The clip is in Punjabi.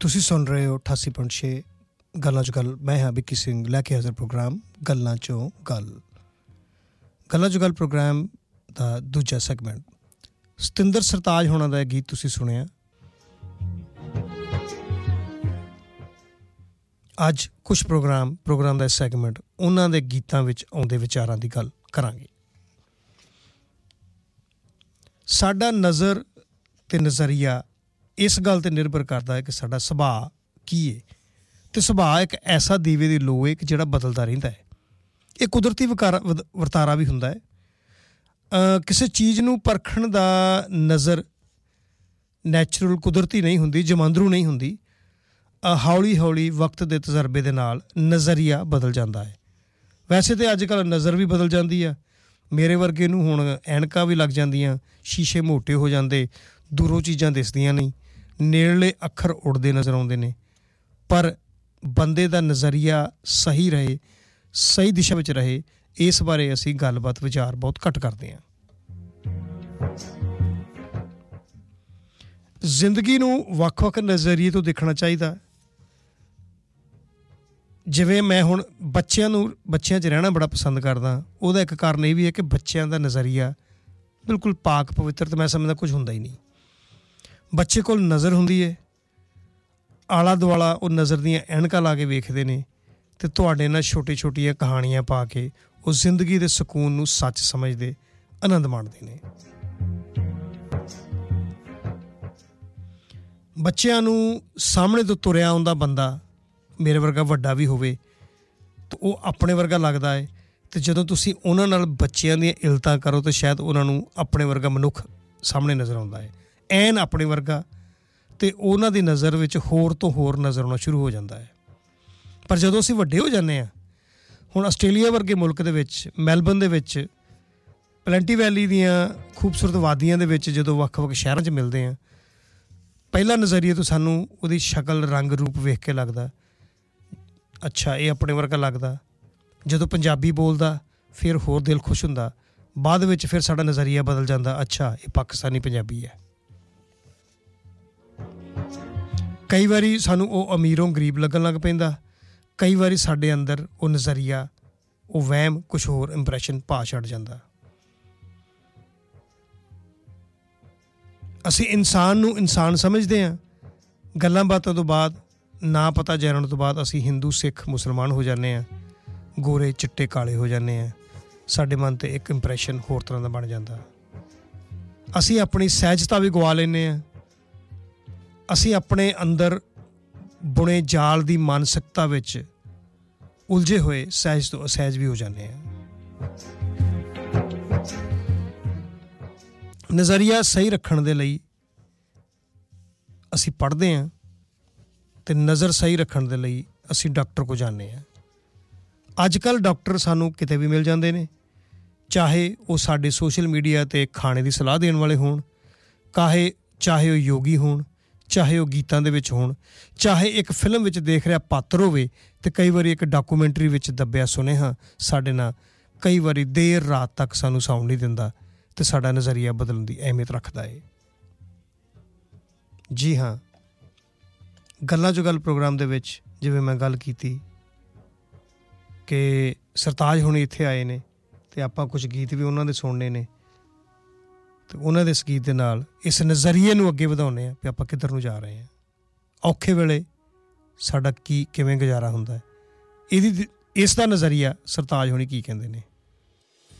ਤੁਸੀਂ ਸੁਣ ਰਹੇ ਹੋ 88.6 ਗੱਲਾਂ 'ਚ ਗੱਲ। ਮੈਂ ਹਾਂ ਵਿੱਕੀ ਸਿੰਘ ਲੈ ਕੇ ਹਾਜ਼ਰ ਪ੍ਰੋਗਰਾਮ ਗੱਲਾਂ 'ਚੋਂ ਗੱਲ। ਗੱਲਾਂ 'ਚ ਗੱਲ ਪ੍ਰੋਗਰਾਮ ਦਾ ਦੂਜਾ ਸੈਗਮੈਂਟ ਸਤਿੰਦਰ ਸਰਤਾਜ ਹੋਣਾ ਦਾ ਗੀਤ ਤੁਸੀਂ ਸੁਣਿਆ। ਅੱਜ ਕੁਛ ਪ੍ਰੋਗਰਾਮ ਦਾ ਸੈਗਮੈਂਟ ਉਹਨਾਂ ਦੇ ਗੀਤਾਂ ਵਿੱਚ ਆਉਂਦੇ ਵਿਚਾਰਾਂ ਦੀ ਗੱਲ ਕਰਾਂਗੇ। ਸਾਡਾ ਨਜ਼ਰ ਅਤੇ ਨਜ਼ਰੀਆ ਇਸ ਗੱਲ 'ਤੇ ਨਿਰਭਰ ਕਰਦਾ ਹੈ ਕਿ ਸਾਡਾ ਸੁਭਾਅ ਕੀ ਹੈ। ਅਤੇ ਸੁਭਾਅ ਇੱਕ ਐਸਾ ਦੀਵੇ ਦੀ ਲੋ ਹੈ ਕਿ ਜਿਹੜਾ ਬਦਲਦਾ ਰਹਿੰਦਾ ਹੈ। ਇਹ ਕੁਦਰਤੀ ਵਰਤਾਰਾ ਵੀ ਹੁੰਦਾ ਹੈ। ਕਿਸੇ ਚੀਜ਼ ਨੂੰ ਪਰਖਣ ਦਾ ਨਜ਼ਰ ਨੈਚੁਰਲ ਕੁਦਰਤੀ ਨਹੀਂ ਹੁੰਦੀ, ਜਮਾਂਦਰੂ ਨਹੀਂ ਹੁੰਦੀ। ਹੌਲੀ ਹੌਲੀ ਵਕਤ ਦੇ ਤਜਰਬੇ ਦੇ ਨਾਲ ਨਜ਼ਰੀਆ ਬਦਲ ਜਾਂਦਾ ਹੈ। ਵੈਸੇ ਤਾਂ ਅੱਜ ਕੱਲ੍ਹ ਨਜ਼ਰ ਵੀ ਬਦਲ ਜਾਂਦੀ ਆ। ਮੇਰੇ ਵਰਗੇ ਨੂੰ ਹੁਣ ਐਨਕਾਂ ਵੀ ਲੱਗ ਜਾਂਦੀਆਂ, ਸ਼ੀਸ਼ੇ ਮੋਟੇ ਹੋ ਜਾਂਦੇ, ਦੂਰੋਂ ਚੀਜ਼ਾਂ ਦਿਸਦੀਆਂ ਨਹੀਂ, ਨੇੜਲੇ ਅੱਖਰ ਉੜਦੇ ਨਜ਼ਰ ਆਉਂਦੇ ਨੇ। ਪਰ ਬੰਦੇ ਦਾ ਨਜ਼ਰੀਆ ਸਹੀ ਰਹੇ, ਸਹੀ ਦਿਸ਼ਾ ਵਿੱਚ ਰਹੇ, ਇਸ ਬਾਰੇ ਅਸੀਂ ਗੱਲਬਾਤ ਵਿਚਾਰ ਬਹੁਤ ਘੱਟ ਕਰਦੇ ਹਾਂ। ਜ਼ਿੰਦਗੀ ਨੂੰ ਵੱਖ-ਵੱਖ ਨਜ਼ਰੀਏ ਤੋਂ ਦੇਖਣਾ ਚਾਹੀਦਾ। ਜਿਵੇਂ ਮੈਂ ਹੁਣ ਬੱਚਿਆਂ 'ਚ ਰਹਿਣਾ ਬੜਾ ਪਸੰਦ ਕਰਦਾ। ਉਹਦਾ ਇੱਕ ਕਾਰਨ ਇਹ ਵੀ ਹੈ ਕਿ ਬੱਚਿਆਂ ਦਾ ਨਜ਼ਰੀਆ ਬਿਲਕੁਲ ਪਾਕ ਪਵਿੱਤਰ ਤਾਂ ਮੈਂ ਸਮਝਦਾ ਕੁਝ ਹੁੰਦਾ ਹੀ ਨਹੀਂ। ਬੱਚੇ ਕੋਲ ਨਜ਼ਰ ਹੁੰਦੀ ਹੈ, ਆਲਾ ਦੁਆਲਾ ਉਹ ਨਜ਼ਰ ਦੀਆਂ ਐਨਕਾਂ ਲਾ ਕੇ ਵੇਖਦੇ ਨੇ ਅਤੇ ਤੁਹਾਡੇ ਨਾਲ ਛੋਟੀਆਂ ਕਹਾਣੀਆਂ ਪਾ ਕੇ ਉਹ ਜ਼ਿੰਦਗੀ ਦੇ ਸਕੂਨ ਨੂੰ ਸੱਚ ਸਮਝਦੇ, ਆਨੰਦ ਮਾਣਦੇ ਨੇ। ਬੱਚਿਆਂ ਨੂੰ ਸਾਹਮਣੇ ਤੋਂ ਤੁਰਿਆ ਆਉਂਦਾ ਬੰਦਾ ਮੇਰੇ ਵਰਗਾ ਵੱਡਾ ਵੀ ਹੋਵੇ ਤਾਂ ਉਹ ਆਪਣੇ ਵਰਗਾ ਲੱਗਦਾ ਹੈ। ਅਤੇ ਜਦੋਂ ਤੁਸੀਂ ਉਹਨਾਂ ਨਾਲ ਬੱਚਿਆਂ ਦੀਆਂ ਇਲਤਾਂ ਕਰੋ ਤਾਂ ਸ਼ਾਇਦ ਉਹਨਾਂ ਨੂੰ ਆਪਣੇ ਵਰਗਾ ਮਨੁੱਖ ਸਾਹਮਣੇ ਨਜ਼ਰ ਆਉਂਦਾ ਹੈ, ਐਨ ਆਪਣੇ ਵਰਗਾ। ਅਤੇ ਉਹਨਾਂ ਦੀ ਨਜ਼ਰ ਵਿੱਚ ਹੋਰ ਤੋਂ ਹੋਰ ਨਜ਼ਰ ਆਉਣਾ ਸ਼ੁਰੂ ਹੋ ਜਾਂਦਾ ਹੈ। ਪਰ ਜਦੋਂ ਅਸੀਂ ਵੱਡੇ ਹੋ ਜਾਂਦੇ ਹਾਂ, ਹੁਣ ਆਸਟ੍ਰੇਲੀਆ ਵਰਗੇ ਮੁਲਕ ਦੇ ਵਿੱਚ, ਮੈਲਬਰਨ ਦੇ ਵਿੱਚ, ਪਲੈਂਟੀ ਵੈਲੀ ਦੀਆਂ ਖੂਬਸੂਰਤ ਵਾਦੀਆਂ ਦੇ ਵਿੱਚ ਜਦੋਂ ਵੱਖ-ਵੱਖ ਸ਼ਹਿਰਾਂ 'ਚ ਮਿਲਦੇ ਹਾਂ, ਪਹਿਲਾ ਨਜ਼ਰੀਏ ਤੋਂ ਸਾਨੂੰ ਉਹਦੀ ਸ਼ਕਲ, ਰੰਗ, ਰੂਪ ਵੇਖ ਕੇ ਲੱਗਦਾ ਅੱਛਾ ਇਹ ਆਪਣੇ ਵਰਗਾ ਲੱਗਦਾ। ਜਦੋਂ ਪੰਜਾਬੀ ਬੋਲਦਾ ਫਿਰ ਹੋਰ ਦਿਲ ਖੁਸ਼ ਹੁੰਦਾ। ਬਾਅਦ ਵਿੱਚ ਫਿਰ ਸਾਡਾ ਨਜ਼ਰੀਆ ਬਦਲ ਜਾਂਦਾ, ਅੱਛਾ ਇਹ ਪਾਕਿਸਤਾਨੀ ਪੰਜਾਬੀ ਹੈ। ਕਈ ਵਾਰੀ ਸਾਨੂੰ ਉਹ ਅਮੀਰੋਂ ਗਰੀਬ ਲੱਗਣ ਲੱਗ ਪੈਂਦਾ। ਕਈ ਵਾਰੀ ਸਾਡੇ ਅੰਦਰ ਉਹ ਨਜ਼ਰੀਆ, ਉਹ ਵਹਿਮ ਕੁਛ ਹੋਰ ਇੰਪਰੈਸ਼ਨ ਪਾ ਛੱਡ ਜਾਂਦਾ। ਅਸੀਂ ਇਨਸਾਨ ਨੂੰ ਇਨਸਾਨ ਸਮਝਦੇ ਹਾਂ। ਗੱਲਾਂ ਬਾਤਾਂ ਤੋਂ ਬਾਅਦ, ਨਾ ਪਤਾ ਜਾਣਨ ਤੋਂ ਬਾਅਦ ਅਸੀਂ ਹਿੰਦੂ, ਸਿੱਖ, ਮੁਸਲਮਾਨ ਹੋ ਜਾਂਦੇ ਹਾਂ, ਗੋਰੇ, ਚਿੱਟੇ, ਕਾਲੇ ਹੋ ਜਾਂਦੇ ਹਾਂ। ਸਾਡੇ ਮਨ 'ਤੇ ਇੱਕ ਇੰਪਰੈਸ਼ਨ ਹੋਰ ਤਰ੍ਹਾਂ ਦਾ ਬਣ ਜਾਂਦਾ। ਅਸੀਂ ਆਪਣੀ ਸਹਿਜਤਾ ਵੀ ਗਵਾ ਲੈਂਦੇ ਹਾਂ। ਅਸੀਂ ਆਪਣੇ ਅੰਦਰ ਬੁਣੇ ਜਾਲ ਦੀ ਮਾਨਸਿਕਤਾ ਵਿੱਚ ਉਲਝੇ ਹੋਏ ਸਹਿਜ ਤੋਂ ਅਸਹਿਜ ਵੀ ਹੋ ਜਾਂਦੇ ਹਾਂ। ਨਜ਼ਰੀਆ ਸਹੀ ਰੱਖਣ ਦੇ ਲਈ ਅਸੀਂ ਪੜ੍ਹਦੇ ਹਾਂ ਅਤੇ ਨਜ਼ਰ ਸਹੀ ਰੱਖਣ ਦੇ ਲਈ ਅਸੀਂ ਡਾਕਟਰ ਕੋਲ ਜਾਂਦੇ ਹਾਂ। ਅੱਜ ਕੱਲ੍ਹ ਡਾਕਟਰ ਸਾਨੂੰ ਕਿਤੇ ਵੀ ਮਿਲ ਜਾਂਦੇ ਨੇ, ਚਾਹੇ ਉਹ ਸਾਡੇ ਸੋਸ਼ਲ ਮੀਡੀਆ 'ਤੇ ਖਾਣੇ ਦੀ ਸਲਾਹ ਦੇਣ ਵਾਲੇ ਹੋਣ, ਚਾਹੇ ਉਹ ਯੋਗੀ ਹੋਣ, ਚਾਹੇ ਉਹ ਗੀਤਾਂ ਦੇ ਵਿੱਚ ਹੋਣ, ਚਾਹੇ ਇੱਕ ਫਿਲਮ ਵਿੱਚ ਦੇਖ ਰਿਹਾ ਪਾਤਰ ਹੋਵੇ ਅਤੇ ਕਈ ਵਾਰੀ ਇੱਕ ਡਾਕੂਮੈਂਟਰੀ ਵਿੱਚ ਦੱਬਿਆ ਸੁਨੇਹਾ ਸਾਡੇ ਨਾਲ ਕਈ ਵਾਰੀ ਦੇਰ ਰਾਤ ਤੱਕ ਸਾਨੂੰ ਸੌਣ ਨਹੀਂ ਦਿੰਦਾ ਅਤੇ ਸਾਡਾ ਨਜ਼ਰੀਆ ਬਦਲਣ ਦੀ ਅਹਿਮੀਅਤ ਰੱਖਦਾ ਹੈ। ਜੀ ਹਾਂ, ਗੱਲਾਂ 'ਚੋਂ ਗੱਲ ਪ੍ਰੋਗਰਾਮ ਦੇ ਵਿੱਚ ਜਿਵੇਂ ਮੈਂ ਗੱਲ ਕੀਤੀ ਕਿ ਸਰਤਾਜ ਹੁਣੀ ਇੱਥੇ ਆਏ ਨੇ ਅਤੇ ਆਪਾਂ ਕੁਛ ਗੀਤ ਵੀ ਉਹਨਾਂ ਦੇ ਸੁਣਨੇ ਨੇ ਅਤੇ ਉਹਨਾਂ ਦੇ ਇਸ ਗੀਤ ਦੇ ਨਾਲ ਇਸ ਨਜ਼ਰੀਏ ਨੂੰ ਅੱਗੇ ਵਧਾਉਂਦੇ ਹਾਂ ਵੀ ਆਪਾਂ ਕਿੱਧਰ ਨੂੰ ਜਾ ਰਹੇ ਹਾਂ। ਔਖੇ ਵੇਲੇ ਸਾਡਾ ਕਿਵੇਂ ਗੁਜ਼ਾਰਾ ਹੁੰਦਾ ਹੈ, ਇਸ ਦਾ ਨਜ਼ਰੀਆ ਸਰਤਾਜ ਹੁਣੀ ਕੀ ਕਹਿੰਦੇ ਨੇ।